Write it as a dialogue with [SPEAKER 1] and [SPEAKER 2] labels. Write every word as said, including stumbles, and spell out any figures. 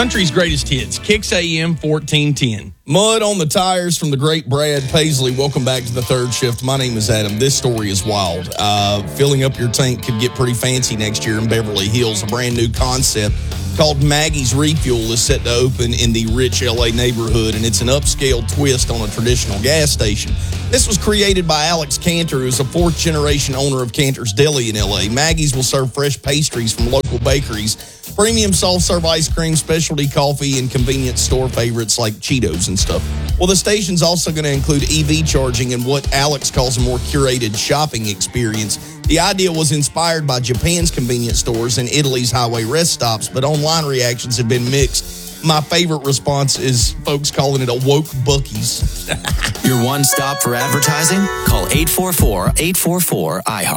[SPEAKER 1] Country's greatest hits, Kicks A M fourteen ten.
[SPEAKER 2] Mud on the tires from the great Brad Paisley. Welcome back to the third shift. My name is Adam. This story is wild. Uh, filling up your tank could get pretty fancy next year in Beverly Hills. A brand new concept called Maggie's Refuel is set to open in the rich L A neighborhood, and it's an upscale twist on a traditional gas station. This was created by Alex Cantor, who's a fourth-generation owner of Cantor's Deli in L A. Maggie's will serve fresh pastries from local bakeries, premium soft-serve ice cream, specialty coffee, and convenience store favorites like Cheetos and stuff. Well, the station's also going to include E V charging and what Alex calls a more curated shopping experience. The idea was inspired by Japan's convenience stores and Italy's highway rest stops, but online reactions have been mixed. My favorite response is folks calling it a woke Buc-ee's.
[SPEAKER 3] Your one stop for advertising? Call eight four four, eight four four, I H E A R T.